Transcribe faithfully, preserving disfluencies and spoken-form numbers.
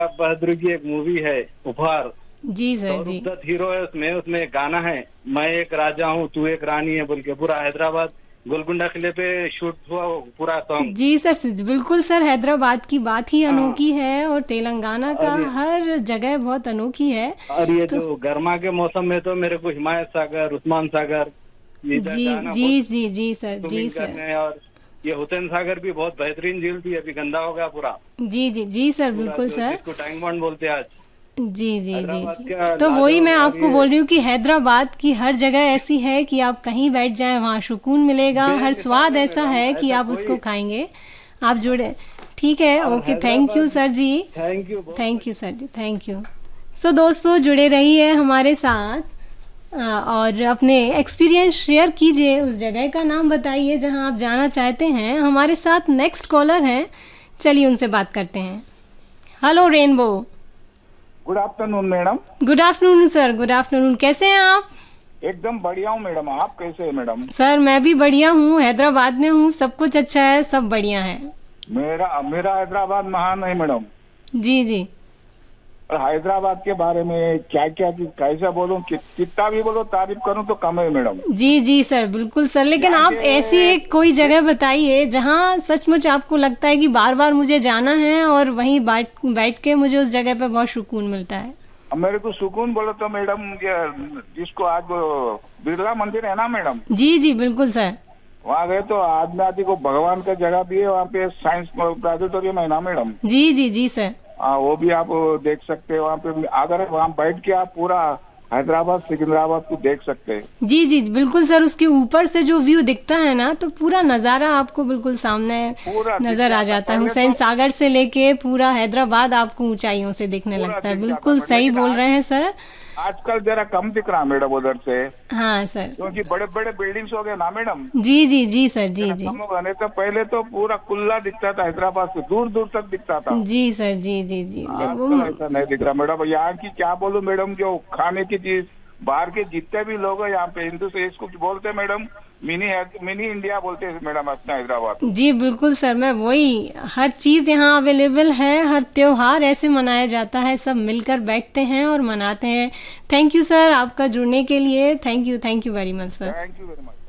बहादुर की एक मूवी है उपहार। जी सर जी। दत्त हीरो है उसमें, उसमें एक गाना है, मैं एक राजा हूँ तू एक रानी है बोल के, पूरा हैदराबाद गोलकुंडा किले पे शूट हुआ वो पूरा सॉन्ग। जी सर, बिल्कुल सर, हैदराबाद की बात ही हाँ। अनोखी है और तेलंगाना का और ये हर जगह बहुत अनोखी है। और ये तो जो गर्मा के मौसम में तो मेरे को हिमायत सागर, उस्मान सागर, ये इधर जी जाना जी बहुत जी जी सर, जी स्विमिंग सर। करने। और ये हुसैन सागर भी बहुत बेहतरीन झील थी, अभी गंदा हो गया पूरा। जी जी जी सर, पूरा बिल्कुल जो सर। जिसको टाइम बॉन्ड बोलते हैं आज। जी जी जी हैदराबाद जी। का तो वही मैं लाजवाब। और आपको ये बोल रही हूँ कि हैदराबाद की हर जगह ऐसी है कि आप कहीं बैठ जाएं वहाँ सुकून मिलेगा, हर बेमिसाल स्वाद है ऐसा मैडम, है कि ऐसा आप उसको कोई। खाएंगे। आप जुड़े, ठीक है, और okay, thank you Hyderabad, sir ji. Thank you बहुत थैंक यू बढ़िया। Sir ji, thank you. सो दोस्तों, जुड़े रहिए हमारे साथ आ, और अपने एक्सपीरियंस शेयर कीजिए, उस जगह का नाम बताइए जहां आप जाना चाहते हैं। हमारे साथ नेक्स्ट कॉलर हैं, चलिए उनसे बात करते हैं। Hello rainbow. Good afternoon madam. Good afternoon sir, good afternoon, कैसे हैं आप? एकदम बढ़िया हूँ मैडम, आप कैसे हैं मैडम? सर मैं भी बढ़िया हूँ, हैदराबाद में हूँ, सब कुछ अच्छा है, सब बढ़िया है। मेरा मेरा हैदराबाद महान है मैडम। जी जी और हैदराबाद के बारे में क्या क्या कैसे बोलूं, कि, कितना भी बोलो तारीफ करूं तो कम है मैडम। जी जी सर, बिल्कुल सर, लेकिन यहाँ आप ऐसी के एक कोई जगह बताइए जहाँ सचमुच आपको लगता है कि बार बार मुझे जाना है और वहीं बैठ बैठ के मुझे उस जगह पे बहुत सुकून मिलता है। अब मेरे को सुकून बोलो तो मैडम, ये जिसको आज वो बिरला मंदिर है ना मैडम, जी जी बिल्कुल सर। वहाँ गए तो आदमी आदि को भगवान का जगह भी है, वहाँ पे साइंस प्लानिटोरियम है ना मैडम। जी जी जी सर। हाँ, वो भी आप देख सकते हैं वहाँ पे। अगर वहाँ बैठ के आप पूरा हैदराबाद सिकंदराबाद को देख सकते हैं। जी जी बिल्कुल सर, उसके ऊपर से जो व्यू दिखता है ना, तो पूरा नज़ारा आपको बिल्कुल सामने पूरा दिख नज़र आ जाता। जाता है। पहले हुसैन तो सागर से लेके पूरा हैदराबाद आपको ऊंचाइयों से दिखने पूरा लगता है। दिख जाता बिल्कुल मैडम, सही लेकिन बोल आज रहे हैं सर। आजकल जरा कम दिख रहा मैडम उधर से, हाँ सर। क्योंकि बड़े बड़े बिल्डिंग्स हो गए ना मैडम। जी जी जी सर, जी जरा जी कम हो गए, नहीं तो पहले तो पूरा कुल्ला दिखता था, हैदराबाद से दूर दूर तक दिखता था। जी सर, जी जी जी ले- वो आजकल ऐसा नहीं दिख रहा मैडम। यहाँ की क्या बोलूं मैडम, जो खाने की चीज बाहर के जितने भी लोग हैं यहाँ पे, हिंदू से इसको बोलते हैं मैडम, मिनी मिनी इंडिया बोलते हैं मैडम अपना हैदराबाद। जी बिल्कुल सर, मैं वही, हर चीज़ यहाँ अवेलेबल है, हर त्योहार ऐसे मनाया जाता है, सब मिलकर बैठते हैं और मनाते हैं। थैंक यू सर आपका जुड़ने के लिए, thank you, thank you very much sir. Thank you very much.